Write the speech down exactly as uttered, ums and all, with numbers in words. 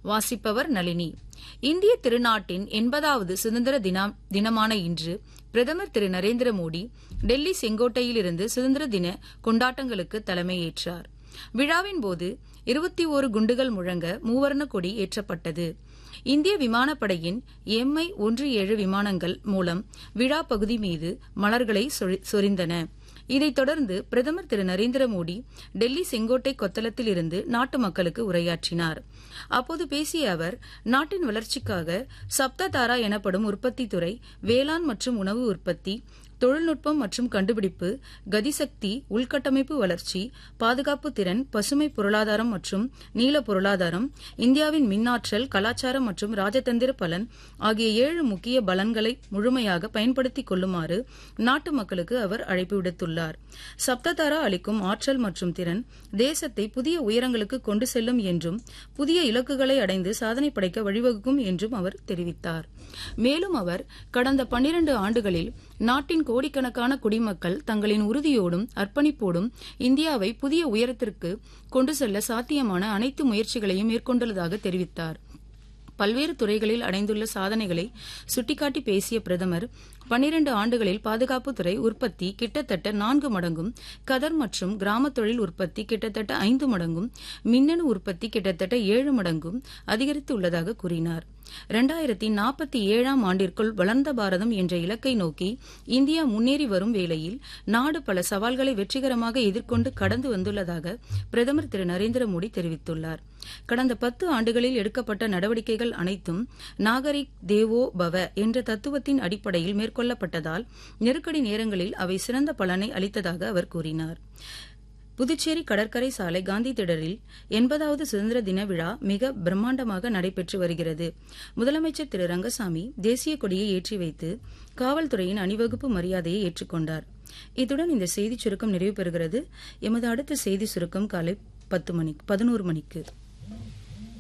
வாசிப்பவர் நளினி. இந்திய திருநாட்டின் எண்பதாவது சுதந்திர தினமான இன்று பிரதமர் திரு நரேந்திர மோடி டெல்லி செங்கோட்டையிலிருந்து சுதந்திர தின கொண்டாட்டங்களுக்கு தலைமையேற்றார். விழாவின்போது இருபத்தி ஒரு குண்டுகள் முழங்க மூவர்ண கொடி ஏற்றப்பட்டது. இந்திய விமானப்படையின் எம் ஐ ஒன்று ஏழு விமானங்கள் மூலம் விழா பகுதி மீது மலர்களை சொரிந்தன. இதைத் தொடர்ந்து பிரதமர் திரு நரேந்திர மோடி டெல்லி செங்கோட்டை கொத்தளத்தில் இருந்து நாட்டு மக்களுக்கு உரையாற்றினார். அப்போது பேசிய அவர், நாட்டின் வளர்ச்சிக்காக சப்ததாரா எனப்படும் உற்பத்தி துறை, வேளாண் மற்றும் உணவு உற்பத்தி, தொழில்நுட்பம் மற்றும் கண்டுபிடிப்பு, கதிசக்தி, உள்கட்டமைப்பு வளர்ச்சி, பாதுகாப்பு திறன், பசுமை பொருளாதாரம் மற்றும் நீல பொருளாதாரம், இந்தியாவின் மின்னாற்றல், கலாச்சாரம் மற்றும் ராஜதந்திர பலன் ஆகிய ஏழு முக்கிய பலன்களை முழுமையாக பயன்படுத்திக் கொள்ளுமாறு நாட்டு மக்களுக்கு அவர் அழைப்பு விடுத்துள்ளார். சப்ததாரா அளிக்கும் ஆற்றல் மற்றும் திறன் தேசத்தை புதிய உயரங்களுக்கு கொண்டு செல்லும் என்றும் புதிய இலக்குகளை அடைந்து சாதனை படைக்க வழிவகுக்கும் என்றும் அவர் தெரிவித்தார். மேலும் அவர், கடந்த பன்னிரண்டு ஆண்டுகளில் நாட்டின் கோடிக்கணக்கான குடிமக்கள் தங்களின் உறுதியோடும் அர்ப்பணிப்போடும் இந்தியாவை புதிய உயரத்திற்கு கொண்டு செல்ல சாத்தியமான அனைத்து முயற்சிகளையும் மேற்கொண்டுள்ளதாக தெரிவித்தார். பல்வேறு துறைகளில் அடைந்துள்ள சாதனைகளை சுட்டிக்காட்டி பேசிய பிரதமர், பன்னிரண்டு ஆண்டுகளில் பாதுகாப்புத்துறை உற்பத்தி கிட்டத்தட்ட நான்கு மடங்கும், கதர் மற்றும் கிராம தொழில் உற்பத்தி கிட்டத்தட்ட ஐந்து மடங்கும், மின்னணு உற்பத்தி கிட்டத்தட்ட ஏழு மடங்கும் அதிகரித்துள்ளதாக கூறினார். இரண்டாயிரத்தி நாற்பத்தி ஏழாம் ஆண்டிற்குள் வளர்ந்த பாரதம் என்ற இலக்கை நோக்கி இந்தியா முன்னேறி வரும் வேளையில் நாடு பல சவால்களை வெற்றிகரமாக எதிர்கொண்டு கடந்து வந்துள்ளதாக பிரதமர் திரு நரேந்திர மோடி தெரிவித்துள்ளார். கடந்த பத்து ஆண்டுகளில் எடுக்கப்பட்ட நடவடிக்கைகள் அனைத்தும் நாகரிக் தேவோ பவ என்ற தத்துவத்தின் அடிப்படையில் மேற்கொள்ளப்பட்டதால் நெருக்கடி நேரங்களில் அவை சிறந்த பலனை அளித்ததாக அவர் கூறினார். புதுச்சேரி கடற்கரை சாலை காந்தி திடலில் எண்பதாவது சுதந்திர தின விழா மிக பிரம்மாண்டமாக நடைபெற்று வருகிறது. முதலமைச்சர் திரு ரங்கசாமி தேசிய கொடியை ஏற்றி வைத்து காவல்துறையின் அணிவகுப்பு மரியாதையை ஏற்றுக்கொண்டார். இத்துடன் இந்த செய்திச் சுருக்கம் நிறைவு பெறுகிறது. எமது அடுத்த செய்தி சுருக்கம் காலை பத்து மணி பதினோரு மணிக்கு.